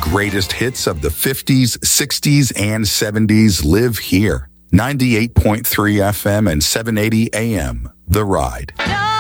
greatest hits of the 50s, 60s, and 70s live here. 98.3 FM and 780 AM. The Ride.